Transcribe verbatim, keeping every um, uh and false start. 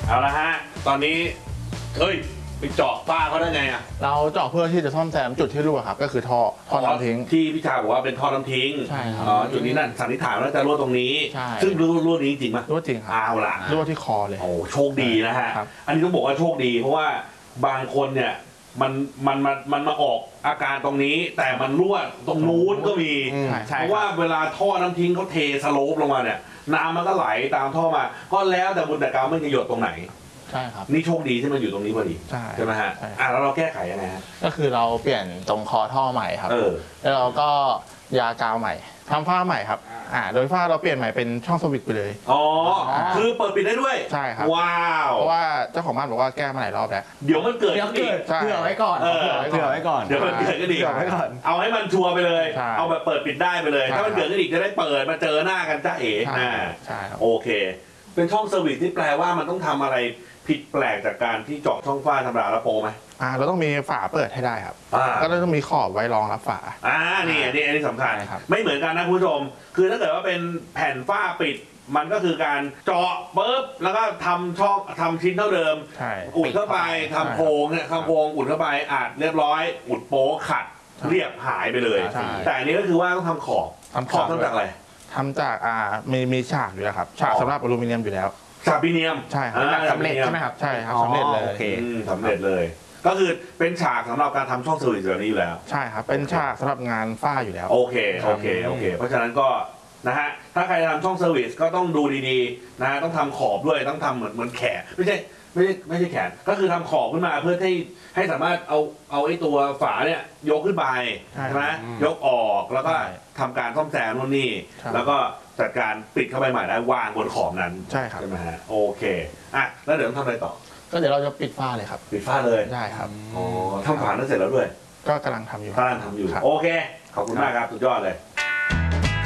เอาละฮะตอนนี้เฮ้ยไปเจาะฝ้าเขาได้ไงอ่ะเราเจาะเพื่อที่จะซ่อมแซมจุดที่รั่วครับก็คือท่อท่อน้ำทิ้งที่พี่ชาบอกว่าเป็นท่อน้ำทิ้งใช่ครับอ๋อจุดนี้นั่นสันนิษฐานว่าจะรั่วตรงนี้ใช่ซึ่งรั่วรั่วนี้จริงไหมรั่วจริงครับเอาล่ะรั่วที่คอเลยโอ้โชคดีนะฮะครับอันนี้ต้องบอกว่าโชคดีเพราะว่าบางคนเนี่ยมันมันมันมันมาออกอาการตรงนี้แต่มันรั่วตรงนู้นก็มีเพราะว่าเวลาท่อน้ำทิ้งเขาเทสโลปลงมาเนี่ยน้ำมันก็ไหลตามท่อมาก็แล้วแต่บุญแต่กรรมมันจะหยดตรงไหนใช่ครับนี่โชคดีที่มันอยู่ตรงนี้พอดีใช่ใช่ไหมฮะอ่ะแล้วเราแก้ไขยังไงฮะก็คือเราเปลี่ยนตรงคอท่อใหม่ครับเออแล้วเราก็ยากาวใหม่ทำฝ้าใหม่ครับอ่าโดยฝ้าเราเปลี่ยนใหม่เป็นช่องสวิตช์ไปเลยอ๋อคือเปิดปิดได้ด้วยใช่ครับว้าวเพราะว่าเจ้าของบ้านบอกว่าแก้มาหลายรอบแล้วเดี๋ยวมันเกิดเดี๋ยวเกิดใช่เผื่อไว้ก่อนเผื่อไว้ก่อนเดี๋ยวมันเกิดก็ดีเผื่อไว้ก่อนเอาให้มันชัวร์ไปเลยเอาแบบเปิดปิดได้ไปเลยถ้ามันเกิดก็อีกจะได้เปิดมาเจอหน้ากันจ้าเอ๋อ่าใช่ครับโอเคเป็นช่องเซอร์วิสที่แปลว่ามันต้องทำอะไรผิดแปลกจากการที่เจาะช่องฝ้าธรรมดาแล้วโปไหมอ่าเราต้องมีฝาเปิดให้ได้ครับก็ต้องมีขอบไว้รองรับฝาอ่านี่อันนี้อันนี้สำคัญไม่เหมือนกันนะคุณผู้ชมคือถ้าเกิดว่าเป็นแผ่นฝ้าปิดมันก็คือการเจาะปุ๊บแล้วก็ทำช่องทำชิ้นเท่าเดิมอุดเข้าไปทำโครงเนี่ยทำโครงอุดเข้าไปอัดเรียบร้อยอุดโป๊ขัดเรียบหายไปเลยแต่อันนี้ก็คือว่าต้องทำขอบขอบทำจากอะไรทำจากอ่ามีมีฉากอยู่แล้วครับฉากสำหรับอลูมิเนียมอยู่แล้วฉากพิเนียมใช่ครับสำเร็จใช่ไหมครับใช่ครับสำเร็จเลยโอเคสำเร็จเลยก็คือเป็นฉากสำหรับการทำช่องเซอร์วิสแบบนี้อยู่แล้วใช่ครับเป็นฉากสำหรับงานฝ้าอยู่แล้วโอเคโอเคโอเคเพราะฉะนั้นก็นะฮะถ้าใครทำช่องเซอร์วิสก็ต้องดูดีๆนะฮะต้องทำขอบด้วยต้องทำเหมือนเหมือนแขนไม่ใช่ไม่ใช่ไม่ใช่แขนก็คือทำขอบขึ้นมาเพื่อให้ให้สามารถเอาเอาไอ้ตัวฝาเนี่ยยกขึ้นไปใช่ไหมยกออกแล้วก็ทำการซ่อมแซมนู่นนี่แล้วก็จัดการปิดเข้าไปใหม่ได้วางบนขอบนั้นใช่ครับใช่ไหมฮะโอเคอ่ะแล้วเดี๋ยวต้องทำอะไรต่อก็เดี๋ยวเราจะปิดฝ้าเลยครับปิดฝ้าเลยใช่ครับอ๋อทำฝาแล้วเสร็จแล้วด้วยก็กำลังทำอยู่กำลังทำอยู่โอเคขอบคุณมากครับสุดยอดเลย